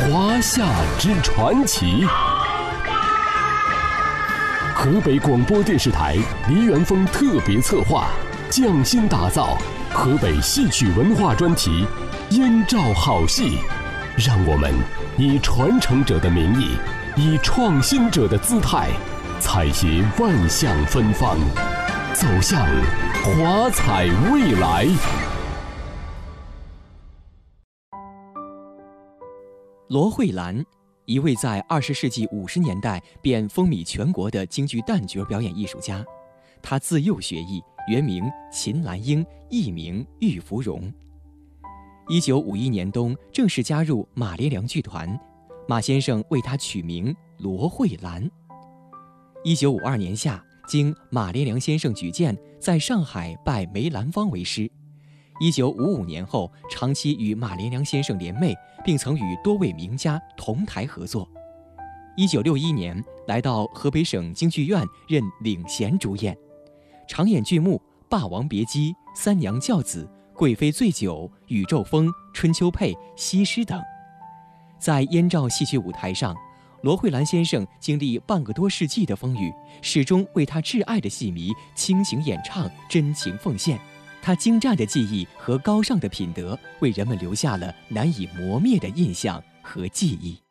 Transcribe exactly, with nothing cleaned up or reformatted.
华夏之传奇。河北广播电视台梨园风特别策划，匠心打造河北戏曲文化专题《燕赵好戏》，让我们以传承者的名义，以创新者的姿态，采撷万象芬芳，走向华彩未来。 罗慧兰，一位在二十世纪五十年代便风靡全国的京剧旦角表演艺术家。她自幼学艺，原名秦兰英，艺名玉芙蓉。一九五一年冬，正式加入马连良剧团，马先生为她取名罗慧兰。一九五二年夏，经马连良先生举荐，在上海拜梅兰芳为师。一九五五年后，长期与马连良先生联袂，并曾与多位名家同台合作。一九六一年，来到河北省京剧院任领衔主演，常演剧目《霸王别姬》《三娘教子》《贵妃醉酒》《宇宙风》《春秋配》《西施》等。在燕赵戏曲舞台上，罗慧兰先生经历半个多世纪的风雨，始终为他挚爱的戏迷倾情演唱，真情奉献。他精湛的技艺和高尚的品德，为人们留下了难以磨灭的印象和记忆。